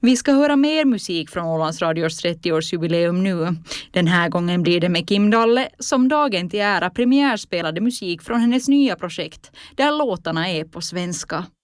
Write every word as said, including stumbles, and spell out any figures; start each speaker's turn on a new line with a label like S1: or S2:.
S1: Vi ska höra mer musik från Ålandsradios trettioårsjubileum nu. Den här gången blir det med Kim Dalle som dagen till ära premiärspelade musik från hennes nya projekt där låtarna är på svenska.